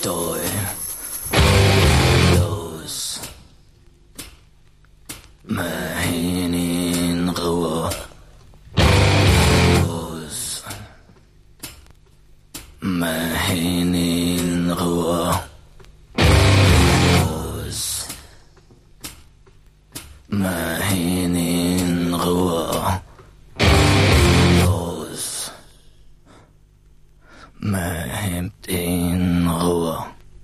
Story. Los. Mein in Ruhe. Los. Mein in Ruhe. Los. Mein in Ruhe. Los. Mein in Ruhe.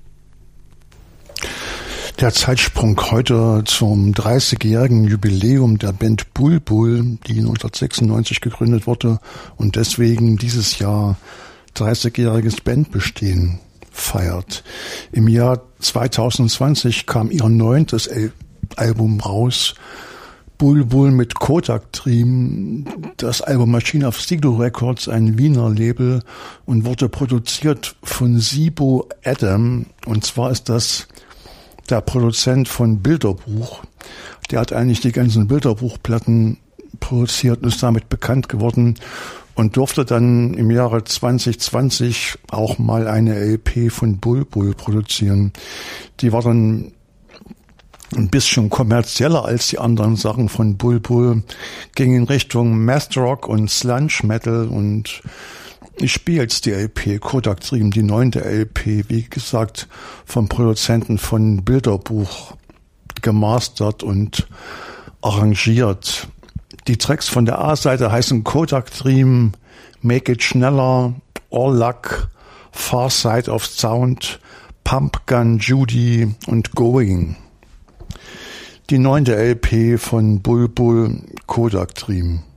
Der Zeitsprung heute zum 30-jährigen Jubiläum der Band Bulbul, die 1996 gegründet wurde und deswegen dieses Jahr 30-jähriges Bandbestehen feiert. Im Jahr 2020 kam ihr 9. Album raus, Bulbul mit Kodak Dream. Das Album erschien auf Siglo Records, ein Wiener Label, und wurde produziert von Sibo Adam. Und zwar ist das der Produzent von Bilderbuch. Der hat eigentlich die ganzen Bilderbuchplatten produziert und ist damit bekannt geworden und durfte dann im Jahre 2020 auch mal eine LP von Bulbul produzieren. Die war dann ein bisschen kommerzieller als die anderen Sachen von Bulbul, ging in Richtung Math Rock und Sludge Metal, und ich spiele jetzt die LP Kodak Dream, die 9. LP, wie gesagt, vom Produzenten von Bilderbuch gemastert und arrangiert. Die Tracks von der A-Seite heißen Kodak Dream, Make It Schneller, All Luck, Far Side of Sound, Pump Gun Judy und Going. Die 9. LP von Bulbul, Kodak Dream.